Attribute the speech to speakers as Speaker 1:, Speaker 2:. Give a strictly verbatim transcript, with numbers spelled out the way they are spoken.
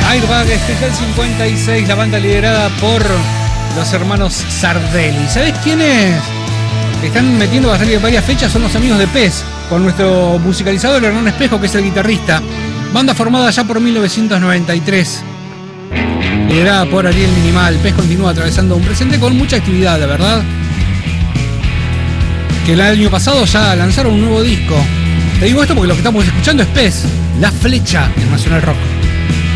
Speaker 1: Airbag Especial cincuenta y seis, la banda liderada por los hermanos Sardelli. ¿Sabés quiénes están metiendo varias fechas? Son los amigos de Pez, con nuestro musicalizador Hernán Espejo, que es el guitarrista. Banda formada ya por mil novecientos noventa y tres, liderada por Ariel Minimal. Pez continúa atravesando un presente con mucha actividad, la verdad. Que el año pasado ya lanzaron un nuevo disco. Te digo esto porque lo que estamos escuchando es Pez, La Flecha, en Nacional Rock.